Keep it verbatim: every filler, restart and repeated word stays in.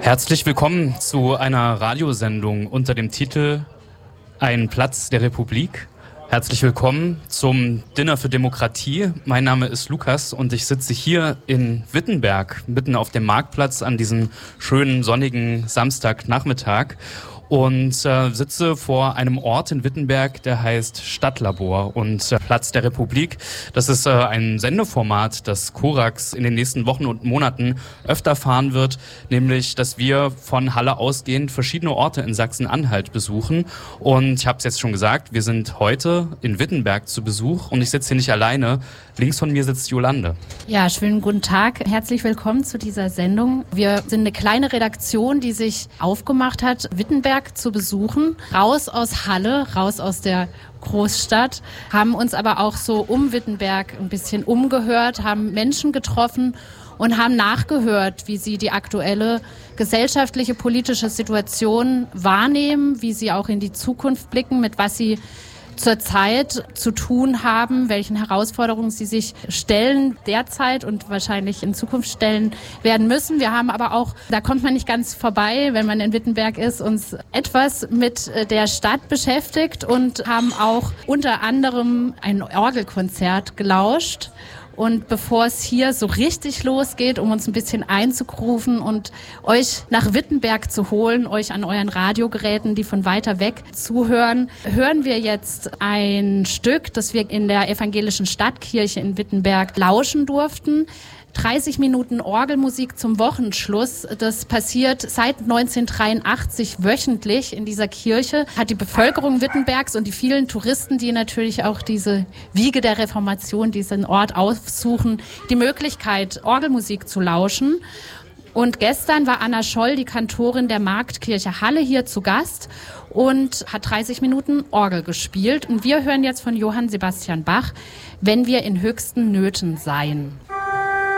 Herzlich willkommen zu einer Radiosendung unter dem Titel Ein Platz der Republik. Herzlich willkommen zum Dinner für Demokratie. Mein Name ist Lukas und ich sitze hier in Wittenberg, mitten auf dem Marktplatz an diesem schönen sonnigen Samstagnachmittag und äh, sitze vor einem Ort in Wittenberg, der heißt Stadtlabor und äh, Platz der Republik. Das ist äh, ein Sendeformat, das Korax in den nächsten Wochen und Monaten öfter fahren wird, nämlich, dass wir von Halle ausgehend verschiedene Orte in Sachsen-Anhalt besuchen. Und ich habe es jetzt schon gesagt, wir sind heute in Wittenberg zu Besuch und ich sitze hier nicht alleine. Links von mir sitzt Jolande. Ja, schönen guten Tag. Herzlich willkommen zu dieser Sendung. Wir sind eine kleine Redaktion, die sich aufgemacht hat, Wittenberg zu besuchen. Raus aus Halle, raus aus der Großstadt, haben uns aber auch so um Wittenberg ein bisschen umgehört, haben Menschen getroffen und haben nachgehört, wie sie die aktuelle gesellschaftliche, politische Situation wahrnehmen, wie sie auch in die Zukunft blicken, mit was sie zurzeit zu tun haben, welchen Herausforderungen sie sich stellen derzeit und wahrscheinlich in Zukunft stellen werden müssen. Wir haben aber auch, da kommt man nicht ganz vorbei, wenn man in Wittenberg ist, uns etwas mit der Stadt beschäftigt und haben auch unter anderem ein Orgelkonzert gelauscht. Und bevor es hier so richtig losgeht, um uns ein bisschen einzugrufen und euch nach Wittenberg zu holen, euch an euren Radiogeräten, die von weiter weg zuhören, hören wir jetzt ein Stück, das wir in der evangelischen Stadtkirche in Wittenberg lauschen durften. dreißig Minuten Orgelmusik zum Wochenschluss. Das passiert seit neunzehnhundertdreiundachtzig wöchentlich in dieser Kirche. Hat die Bevölkerung Wittenbergs und die vielen Touristen, die natürlich auch diese Wiege der Reformation, diesen Ort aufsuchen, die Möglichkeit, Orgelmusik zu lauschen. Und gestern war Anna Scholl, die Kantorin der Marktkirche Halle, hier zu Gast und hat dreißig Minuten Orgel gespielt. Und wir hören jetzt von Johann Sebastian Bach, Wenn wir in höchsten Nöten seien.